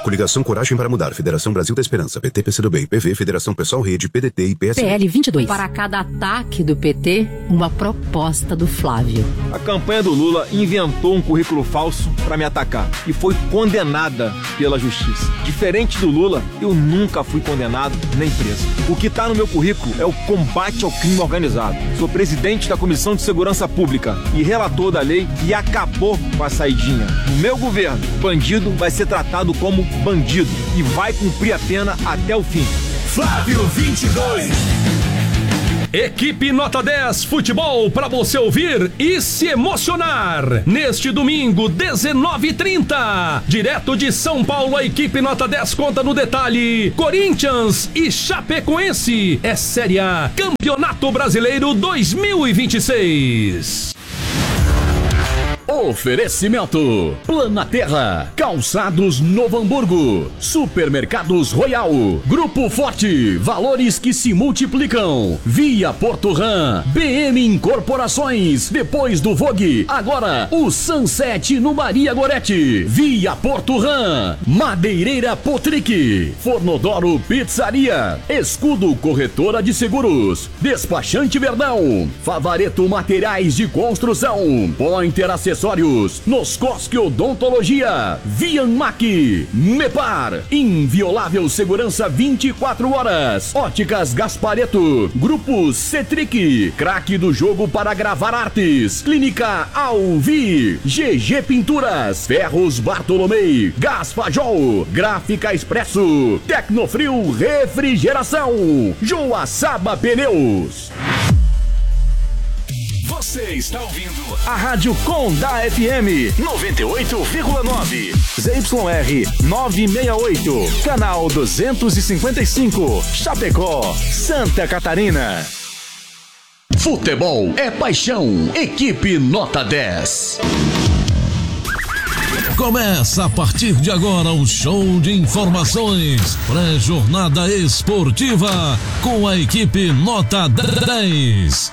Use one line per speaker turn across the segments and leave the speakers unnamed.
Coligação Coragem para Mudar, Federação Brasil da Esperança, PT, PCdoB, PV, Federação Pessoal Rede, PDT e PSL.
PL 22. Para cada ataque do PT, uma proposta do Flávio.
A campanha do Lula inventou um currículo falso para me atacar e foi condenada pela justiça. Diferente do Lula, eu nunca fui condenado nem preso. O que está no meu currículo é o combate ao crime organizado. Sou presidente da Comissão de Segurança Pública e relator da lei que acabou com a saidinha. No meu governo, bandido vai ser tratado como bandido e vai cumprir a pena até o fim.
Flávio 22.
Equipe Nota 10 Futebol para você ouvir e se emocionar. Neste domingo, 19h30. Direto de São Paulo, a equipe Nota 10 conta no detalhe. Corinthians e Chapecoense. É Série A, Campeonato Brasileiro 2026.
Oferecimento: Planaterra, Calçados Novo Hamburgo, Supermercados Royal, Grupo Forte, valores que se multiplicam, Via Porto Ram, BM Incorporações, depois do Vogue, agora o Sunset no Maria Gorete, Via Porto Ram, Madeireira Potric, Fornodoro Pizzaria, Escudo Corretora de Seguros, Despachante Verdão, Favareto Materiais de Construção, Pointer Acessórios, Noscosque Odontologia, Vianmac, Mepar, Inviolável Segurança 24 horas, Óticas Gaspareto, Grupo Cetric, Craque do Jogo para Gravar Artes, Clínica Alvi, GG Pinturas, Ferros Bartolomei, Gaspajol, Gráfica Expresso, Tecnofrio Refrigeração, Joaçaba Pneus.
Você está ouvindo a Rádio Condá FM 98,9, ZYR 968, canal 255, Chapecó, Santa Catarina.
Futebol é paixão. Equipe Nota 10.
Começa a partir de agora o show de informações pré-jornada esportiva com a equipe Nota 10.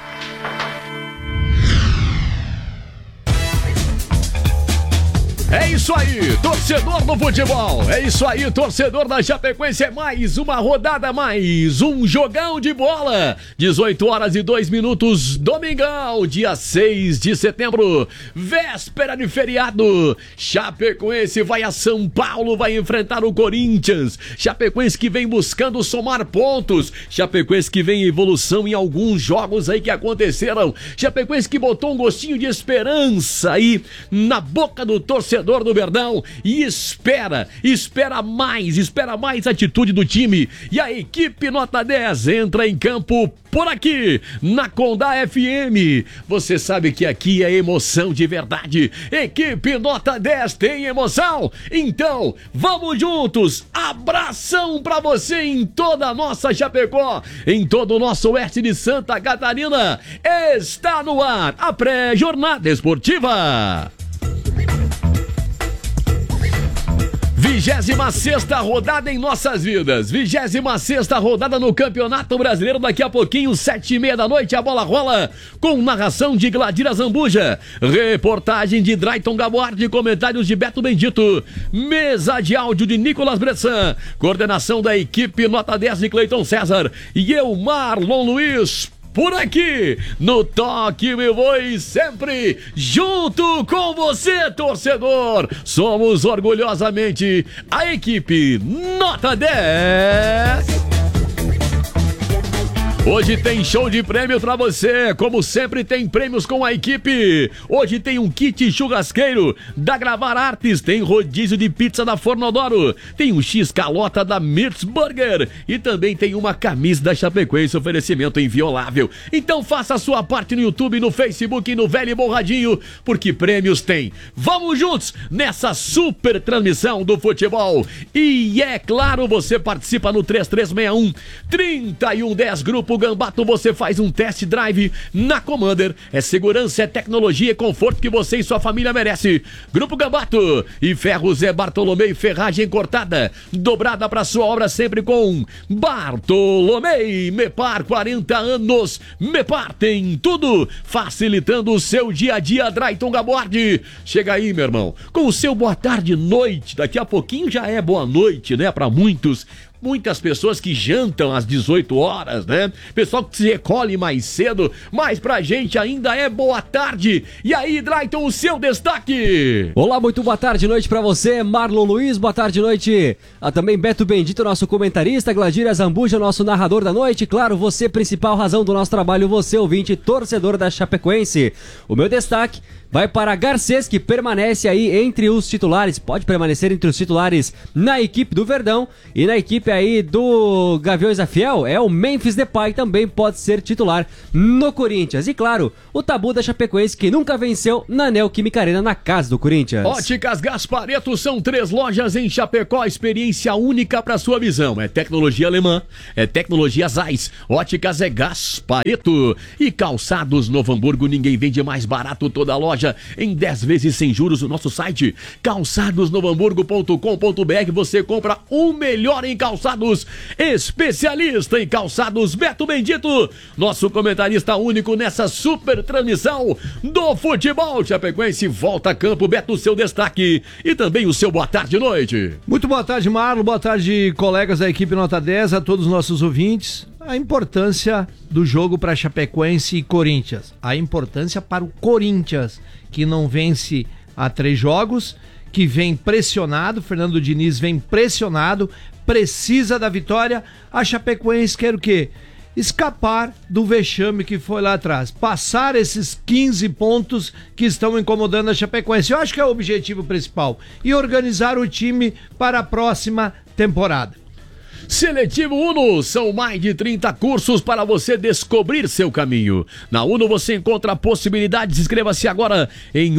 É isso aí, torcedor do futebol. É isso aí, torcedor da Chapecoense. É mais uma rodada, mais um jogão de bola. 18h02, domingão, dia 6 de setembro, véspera de feriado. Chapecoense vai a São Paulo, vai enfrentar o Corinthians. Chapecoense que vem buscando somar pontos. Chapecoense que vem em evolução em alguns jogos aí que aconteceram. Chapecoense que botou um gostinho de esperança aí na boca do torcedor do Verdão e espera mais atitude do time, e a equipe Nota 10 entra em campo por aqui, na Condá FM. Você sabe que aqui é emoção de verdade. Equipe Nota 10 tem emoção? Então, vamos juntos. Abração pra você em toda a nossa Chapecó, em todo o nosso oeste de Santa Catarina. Está no ar a pré-jornada esportiva. 26ª rodada em nossas vidas, 26ª rodada no Campeonato Brasileiro. Daqui a pouquinho, 7h30 a bola rola, com narração de Gladira Zambuja, reportagem de Drayton Gaboardi, comentários de Beto Bendito, mesa de áudio de Nicolas Bressan, coordenação da equipe Nota 10 de Cleiton César e eu, Marlon Luiz. Por aqui, no Toque Me Voe, sempre junto com você, torcedor. Somos orgulhosamente a equipe Nota 10. Hoje tem show de prêmio pra você, como sempre tem prêmios com a equipe. Hoje tem um kit churrasqueiro da Gravar Artes, tem rodízio de pizza da Fornodoro, tem um X-Calota da Mirtz Burger e também tem uma camisa da Chapecoense, oferecimento inviolável. Então faça a sua parte no YouTube, no Facebook e no Velho Borradinho, porque prêmios tem. Vamos juntos nessa super transmissão do futebol. E é claro, você participa no 3361-3110, Grupo Grupo Gambato você faz um test drive na Commander. É segurança, é tecnologia e conforto que você e sua família merece. Grupo Gambato e Ferros Zé Bartolomei, ferragem cortada, dobrada para sua obra sempre com Bartolomei. Mepar, 40 anos. Mepar tem tudo, facilitando o seu dia a dia. Drayton Gabordi, chega aí, meu irmão, com o seu boa tarde, noite. Daqui a pouquinho já é boa noite, né, para muitos. Muitas pessoas que jantam às 18 horas, né? Pessoal que se recolhe mais cedo, mas pra gente ainda é boa tarde. E aí, Drayton, o seu destaque?
Olá, muito boa tarde, noite pra você, Marlon Luiz, boa tarde, noite. Também Beto Bendito, nosso comentarista, Gladíria Zambuja, nosso narrador da noite. Claro, você, principal razão do nosso trabalho, você, ouvinte, torcedor da Chapecoense. O meu destaque vai para Garcês, que permanece aí entre os titulares, pode permanecer entre os titulares na equipe do Verdão, e na equipe aí do Gaviões da Fiel, é o Memphis Depay, também pode ser titular no Corinthians. E claro, o tabu da Chapecoense, que nunca venceu na Neoquímica Arena, na casa do Corinthians.
Óticas Gasparetto, são 3 lojas em Chapecó, experiência única para sua visão. É tecnologia alemã, é tecnologia Zeiss, óticas é Gasparetto. E calçados Novo Hamburgo, ninguém vende mais barato, toda a loja em 10 vezes sem juros no nosso site calçadosnovohamburgo.com.br. você compra o melhor em calçados, especialista em calçados Beto Bendito, nosso comentarista único nessa super transmissão do futebol chapecoense. Volta a campo, Beto, o seu destaque e também o seu boa tarde, noite.
Muito boa tarde, Marlon, boa tarde, colegas da equipe Nota 10, a todos os nossos ouvintes. A importância do jogo para Chapecoense e Corinthians, a importância para o Corinthians, que não vence há 3 jogos, que vem pressionado, Fernando Diniz vem pressionado, precisa da vitória. A Chapecoense quer o quê? Escapar do vexame que foi lá atrás, passar esses 15 pontos que estão incomodando a Chapecoense. Eu acho que é o objetivo principal, e organizar o time para a próxima temporada.
Seletivo Uno, são mais de 30 cursos para você descobrir seu caminho. Na Uno você encontra possibilidades, inscreva-se agora em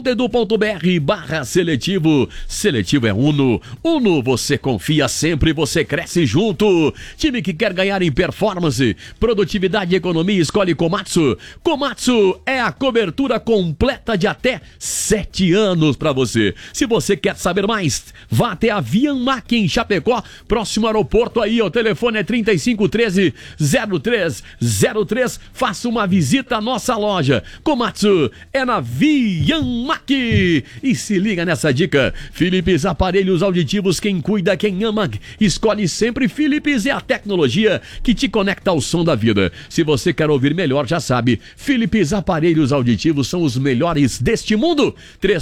uno.edu.br/seletivo. Seletivo é Uno. Uno, você confia sempre, você cresce junto. Time que quer ganhar em performance, produtividade e economia, escolhe Komatsu. Komatsu é a cobertura completa de até 7 anos para você. Se você quer saber mais, vá até a Vianmac em Chapecó, próximo aeroporto aí, o telefone é 3513-0303, faça uma visita à nossa loja. Komatsu é na Vianmac. E se liga nessa dica, Philips Aparelhos Auditivos, quem cuida, quem ama, escolhe sempre Philips, é a tecnologia que te conecta ao som da vida. Se você quer ouvir melhor, já sabe, Philips Aparelhos Auditivos são os melhores deste mundo.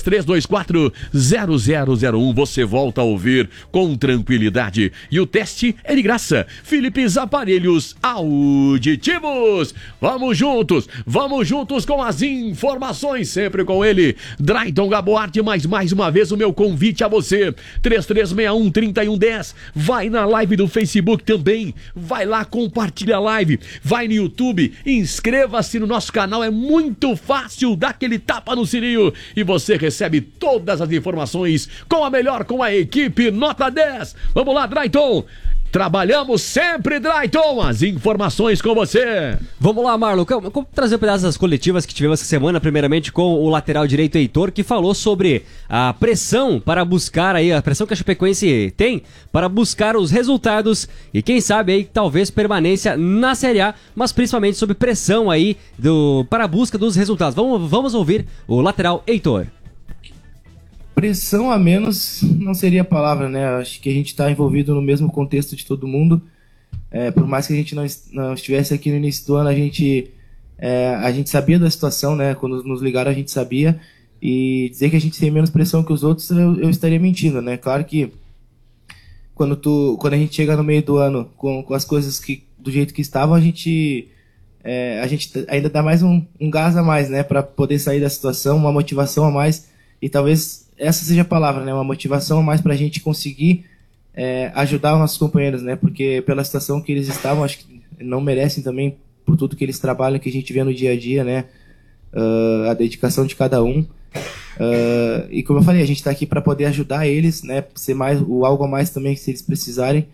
3324-0001, você volta a ouvir com tranquilidade. E o teste é de graça. Philips Aparelhos Auditivos. Vamos juntos com as informações, sempre com ele, Drayton Gabordi. Mas mais uma vez o meu convite a você, 3361-3110, vai na live do Facebook também, vai lá, compartilha a live, vai no YouTube, inscreva-se no nosso canal, é muito fácil, dá aquele tapa no sininho e você recebe todas as informações com a melhor, com a equipe Nota 10. Vamos lá, Drayton. Trabalhamos sempre, Drayton, as informações com você.
Vamos lá, Marlon, vamos trazer um pedaço das coletivas que tivemos essa semana, primeiramente com o lateral direito Heitor, que falou sobre a pressão para buscar aí, a pressão que a Chapecoense tem para buscar os resultados e quem sabe aí talvez permanência na Série A, mas principalmente sobre pressão aí para a busca dos resultados. Vamos ouvir o lateral Heitor.
Pressão a menos não seria a palavra, né? Acho que a gente está envolvido no mesmo contexto de todo mundo. Por mais que a gente não estivesse aqui no início do ano, a gente sabia da situação, né? Quando nos ligaram, a gente sabia. E dizer que a gente tem menos pressão que os outros, eu estaria mentindo, né? Claro que quando a gente chega no meio do ano com as coisas do jeito que estavam, a gente ainda dá mais um gás a mais, né? Para poder sair da situação, uma motivação a mais. E talvez essa seja a palavra, né? Uma motivação a mais para a gente conseguir ajudar os nossos companheiros, né? Porque pela situação que eles estavam, acho que não merecem também, por tudo que eles trabalham, que a gente vê no dia a dia, né? A dedicação de cada um. E como eu falei, a gente está aqui para poder ajudar eles, né? Ser mais, o algo a mais também, se eles precisarem.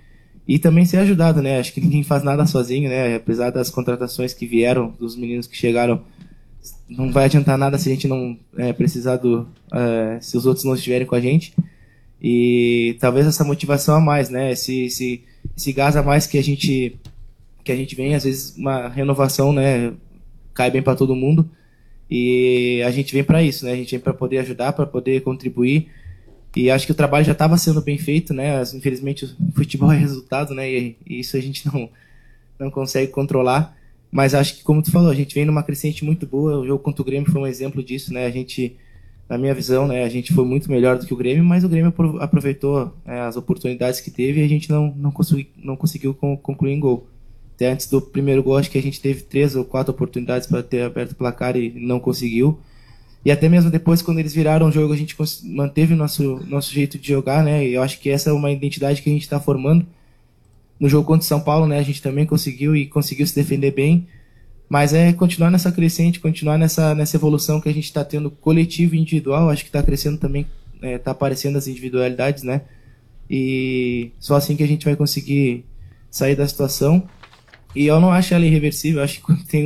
e também ser ajudado, né? Acho que ninguém faz nada sozinho, né? Apesar das contratações que vieram, dos meninos que chegaram, não vai adiantar nada se a gente não precisar se os outros não estiverem com a gente. E talvez essa motivação a mais, né? Esse gás a mais que a gente vem, às vezes uma renovação, né? Cai bem para todo mundo. E a gente vem para isso, né? A gente vem para poder ajudar, para poder contribuir. E acho que o trabalho já estava sendo bem feito, né? Infelizmente o futebol é resultado, né? E isso a gente não consegue controlar. Mas acho que, como tu falou, a gente vem numa crescente muito boa. O jogo contra o Grêmio foi um exemplo disso, né? A gente, na minha visão, né? A gente foi muito melhor do que o Grêmio, mas o Grêmio aproveitou as oportunidades que teve e a gente não conseguiu concluir em gol. Até antes do primeiro gol, acho que a gente teve 3 ou 4 oportunidades para ter aberto o placar e não conseguiu. E até mesmo depois, quando eles viraram o jogo, a gente manteve o nosso jeito de jogar, né? E eu acho que essa é uma identidade que a gente está formando. No jogo contra o São Paulo, né? A gente também conseguiu se defender bem. Mas é continuar nessa crescente, continuar nessa evolução que a gente está tendo coletivo e individual. Acho que está crescendo também, está aparecendo as individualidades, né? E só assim que a gente vai conseguir sair da situação. E eu não acho ela irreversível, acho que tem